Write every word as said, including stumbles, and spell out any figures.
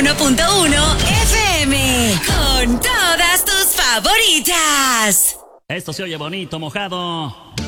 uno punto uno F M. Con todas tus favoritas. Esto se oye bonito, mojado.